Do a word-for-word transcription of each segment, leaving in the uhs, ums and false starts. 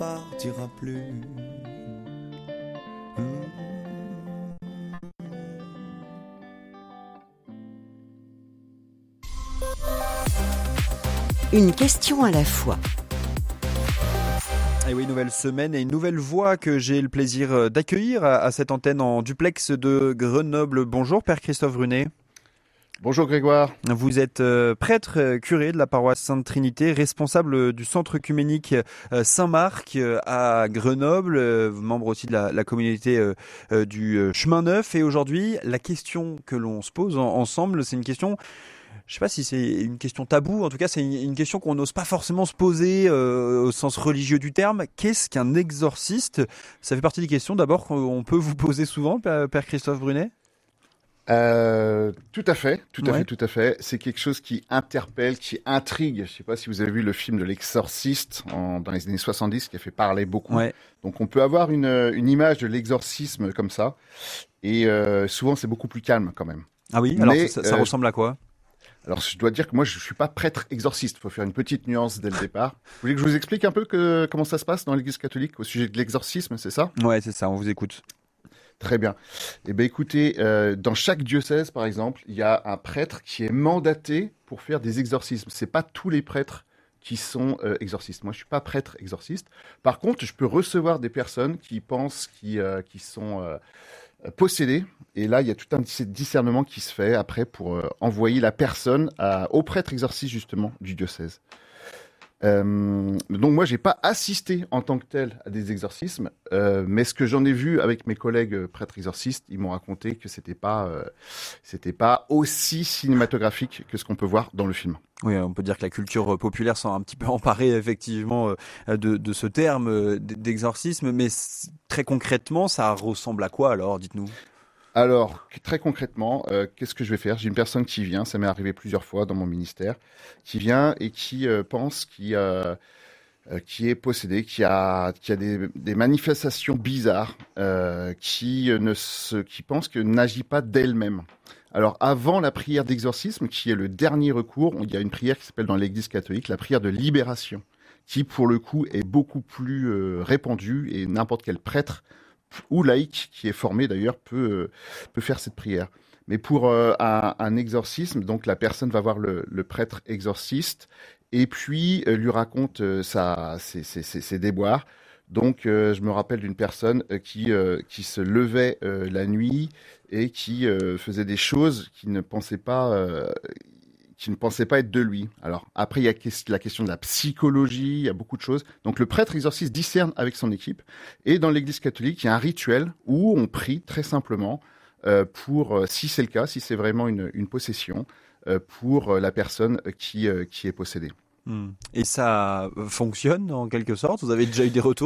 partira plus. Une question à la fois. Et oui, nouvelle semaine et une nouvelle voix que j'ai le plaisir d'accueillir à, à cette antenne en duplex de Grenoble. Bonjour Père Christophe Brunet. Bonjour Grégoire. Vous êtes euh, prêtre euh, curé de la paroisse Sainte-Trinité, responsable du centre œcuménique euh, Saint-Marc euh, à Grenoble, euh, membre aussi de la, la communauté euh, euh, du euh, Chemin Neuf. Et aujourd'hui, la question que l'on se pose en, ensemble, c'est une question... Je ne sais pas si c'est une question taboue, en tout cas c'est une question qu'on n'ose pas forcément se poser euh, au sens religieux du terme. Qu'est-ce qu'un exorciste ? Ça fait partie des questions d'abord qu'on peut vous poser souvent, Père Christophe Brunet ? Euh, tout à fait, tout à Ouais. fait, tout à fait. C'est quelque chose qui interpelle, qui intrigue. Je ne sais pas si vous avez vu le film de l'exorciste en, dans les années soixante-dix qui a fait parler beaucoup. Ouais. Donc on peut avoir une, une image de l'exorcisme comme ça. Et euh, souvent c'est beaucoup plus calme quand même. Ah oui, alors Mais, ça, ça euh, ressemble à quoi ? Alors je dois dire que moi je ne suis pas prêtre exorciste. Il faut faire une petite nuance dès le départ. Vous voulez que je vous explique un peu que, comment ça se passe dans l'Église catholique au sujet de l'exorcisme, c'est ça ? Ouais, c'est ça, on vous écoute. Très bien. Eh bien, écoutez, euh, dans chaque diocèse, par exemple, il y a un prêtre qui est mandaté pour faire des exorcismes. C'est pas tous les prêtres qui sont euh, exorcistes. Moi, je suis pas prêtre exorciste. Par contre, je peux recevoir des personnes qui pensent qui euh, qui sont euh, possédées. Et là, il y a tout un discernement qui se fait après pour euh, envoyer la personne à, au prêtre exorciste justement du diocèse. Euh, donc moi j'ai pas assisté en tant que tel à des exorcismes, euh, mais ce que j'en ai vu avec mes collègues euh, prêtres exorcistes, ils m'ont raconté que c'était pas euh, c'était pas aussi cinématographique que ce qu'on peut voir dans le film. Oui, on peut dire que la culture populaire s'en est un petit peu emparée effectivement euh, de, de ce terme euh, d'exorcisme, mais c- très concrètement, ça ressemble à quoi alors, dites-nous ? Alors très concrètement, euh, qu'est-ce que je vais faire ? J'ai une personne qui vient, ça m'est arrivé plusieurs fois dans mon ministère, qui vient et qui euh, pense qu'il euh, euh, qui est possédé, qui a, qui a des, des manifestations bizarres, euh, qui ne se, qui pense que n'agit pas d'elle-même. Alors, avant la prière d'exorcisme, qui est le dernier recours, il y a une prière qui s'appelle dans l'Église catholique la prière de libération, qui pour le coup est beaucoup plus euh, répandue et n'importe quel prêtre ou laïc qui est formé d'ailleurs peut euh, peut faire cette prière. Mais pour euh, un, un exorcisme, donc la personne va voir le, le prêtre exorciste et puis euh, lui raconte euh, sa, ses, ses, ses, ses déboires. Donc, euh, je me rappelle d'une personne euh, qui euh, qui se levait euh, la nuit et qui euh, faisait des choses qui ne pensait pas euh, qui ne pensait pas être de lui. Alors après, il y a la question de la psychologie, il y a beaucoup de choses. Donc le prêtre exorciste discerne avec son équipe. Et dans l'Église catholique, il y a un rituel où on prie très simplement euh, pour, euh, si c'est le cas, si c'est vraiment une, une possession, euh, pour la personne qui, euh, qui est possédée. Hmm. Et ça fonctionne en quelque sorte ? Vous avez déjà eu des retours ?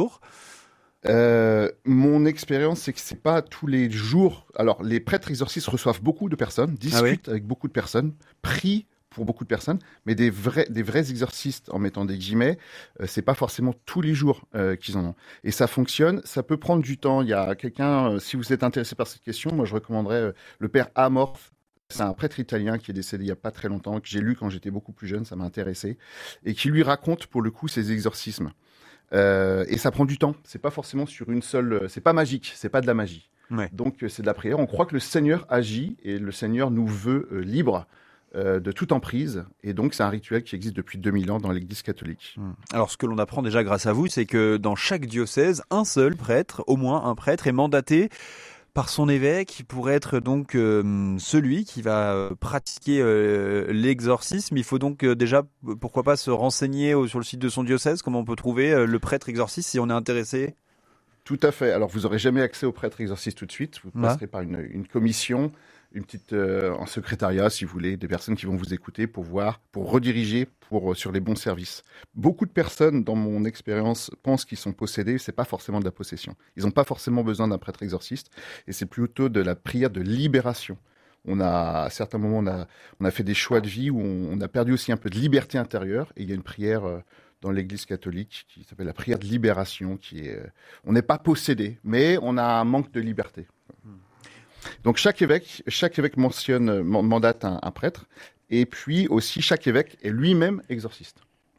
Euh, mon expérience, c'est que c'est pas tous les jours. Alors, les prêtres exorcistes reçoivent beaucoup de personnes, discutent Ah oui avec beaucoup de personnes, prient pour beaucoup de personnes, mais des vrais, des vrais exorcistes, en mettant des guillemets, euh, c'est pas forcément tous les jours euh, qu'ils en ont. Et ça fonctionne, ça peut prendre du temps. Il y a quelqu'un, euh, si vous êtes intéressé par cette question, moi je recommanderais euh, le père Amorphe. C'est un prêtre italien qui est décédé il y a pas très longtemps, que j'ai lu quand j'étais beaucoup plus jeune, ça m'a intéressé, et qui lui raconte pour le coup ses exorcismes. Euh, et ça prend du temps. C'est pas forcément sur une seule. C'est pas magique. C'est pas de la magie. Ouais. Donc c'est de la prière. On croit que le Seigneur agit et le Seigneur nous veut euh, libres euh, de toute emprise. Et donc c'est un rituel qui existe depuis deux mille ans dans l'Église catholique. Alors ce que l'on apprend déjà grâce à vous, c'est que dans chaque diocèse, un seul prêtre, au moins un prêtre, est mandaté par son évêque pour être donc euh, celui qui va euh, pratiquer euh, l'exorcisme. Il faut donc euh, déjà, pourquoi pas, se renseigner au, sur le site de son diocèse, comment on peut trouver euh, le prêtre exorciste si on est intéressé. Tout à fait. Alors vous n'aurez jamais accès au prêtre exorciste tout de suite. Vous Ouais. passerez par une, une commission, une petite euh, en secrétariat, si vous voulez, des personnes qui vont vous écouter pour voir, pour rediriger pour, euh, sur les bons services. Beaucoup de personnes, dans mon expérience, pensent qu'ils sont possédés. C'est pas forcément de la possession. Ils n'ont pas forcément besoin d'un prêtre exorciste, et c'est plutôt de la prière de libération. On a, à certains moments, on a, on a fait des choix de vie où on, on a perdu aussi un peu de liberté intérieure, et il y a une prière euh, dans l'Église catholique qui s'appelle la prière de libération, qui est, euh, on n'est pas possédé, mais on a un manque de liberté. Donc chaque évêque, chaque évêque mentionne, mandate un, un prêtre, et puis aussi chaque évêque est lui-même exorciste.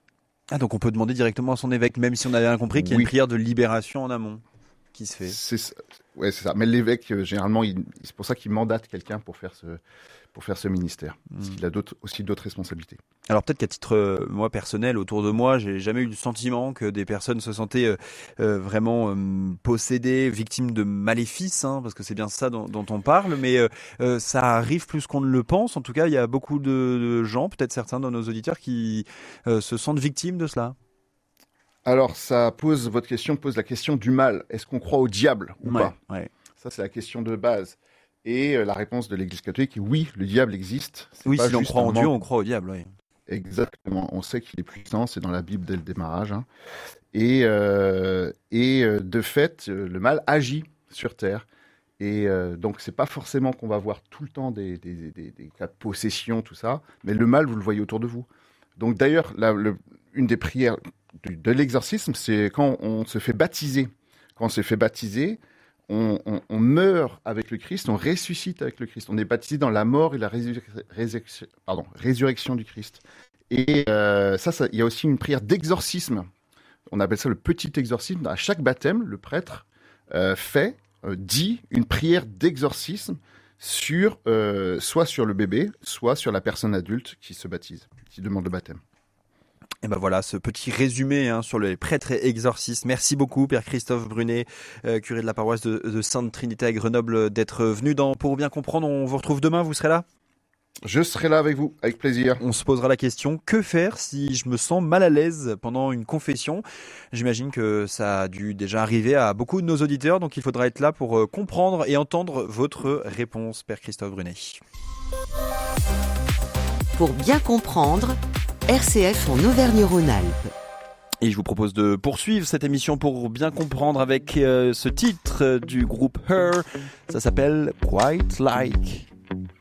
Ah, donc on peut demander directement à son évêque, même si on n'avait rien compris, qu'il y a Oui. une prière de libération en amont qui se fait. C'est ça. Ouais, c'est ça. Mais l'évêque, euh, généralement, il- c'est pour ça qu'il mandate quelqu'un pour faire ce, pour faire ce ministère. Parce Mm. qu'il a d'autres, aussi d'autres responsabilités. Alors peut-être qu'à titre euh, moi personnel, autour de moi, j'ai jamais eu le sentiment que des personnes se sentaient euh, euh, vraiment euh, possédées, victimes de maléfices, hein, parce que c'est bien ça dont, dont on parle. Mais euh, euh, ça arrive plus qu'on ne le pense. En tout cas, il y a beaucoup de, de gens, peut-être certains de nos auditeurs, qui euh, se sentent victimes de cela. Alors, ça pose, votre question pose la question du mal. Est-ce qu'on croit au diable ou Ouais, pas? ouais. Ça, c'est la question de base. Et euh, la réponse de l'Église catholique est oui, le diable existe. C'est Oui, pas si l'on juste croit un en Dieu, manque- on croit au diable. Oui. Exactement. On sait qu'il est puissant, c'est dans la Bible dès le démarrage. hein. Et, euh, et euh, de fait, euh, le mal agit sur Terre. Et euh, donc, c'est pas forcément qu'on va voir tout le temps des, des, des, des cas de possession, tout ça, mais le mal, vous le voyez autour de vous. Donc, d'ailleurs, la- le- une des prières du- de l'exorcisme, c'est quand on se fait baptiser. Quand on se fait baptiser, on, on- on meurt avec le Christ, on ressuscite avec le Christ. On est baptisé dans la mort et la résurre- résurrection, pardon, résurrection du Christ. Et euh, ça, ça- il y a aussi une prière d'exorcisme. On appelle ça le petit exorcisme. À chaque baptême, le prêtre euh, fait, euh, dit une prière d'exorcisme sur, euh, soit sur le bébé, soit sur la personne adulte qui se baptise, qui demande le baptême. Et ben voilà, ce petit résumé hein, sur les prêtres et exorcistes. Merci beaucoup, Père Christophe Brunet, euh, curé de la paroisse de, de Sainte-Trinité à Grenoble, d'être venu dans Pour bien comprendre. On vous retrouve demain, vous serez là? Je serai là avec vous, avec plaisir. On se posera la question, que faire si je me sens mal à l'aise pendant une confession? J'imagine que ça a dû déjà arriver à beaucoup de nos auditeurs, donc il faudra être là pour euh, comprendre et entendre votre réponse, Père Christophe Brunet. Pour bien comprendre, R C F en Auvergne-Rhône-Alpes. Et je vous propose de poursuivre cette émission pour bien comprendre avec euh, ce titre euh, du groupe Her. Ça s'appelle Quite Like.